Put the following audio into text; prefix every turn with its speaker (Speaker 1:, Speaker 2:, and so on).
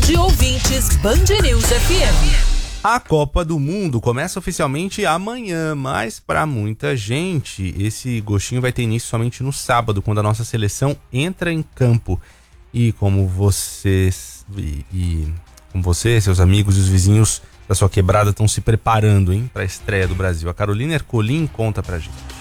Speaker 1: de ouvintes Band News FM.
Speaker 2: A Copa do Mundo começa oficialmente amanhã, mas para muita gente esse gostinho vai ter início somente no sábado, quando a nossa seleção entra em campo. E como vocês, seus amigos e os vizinhos da sua quebrada estão se preparando, hein, para a estreia do Brasil. A Carolina Ercolim conta pra gente.